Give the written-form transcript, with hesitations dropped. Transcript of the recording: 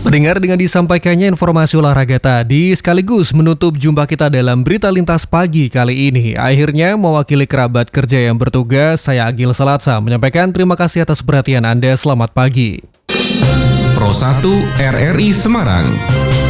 Pendengar, dengan disampaikannya informasi olahraga tadi sekaligus menutup jumpa kita dalam Berita Lintas Pagi kali ini. Akhirnya mewakili kerabat kerja yang bertugas, saya Agil Salatsa menyampaikan terima kasih atas perhatian Anda. Selamat pagi. Pro 1 RRI Semarang.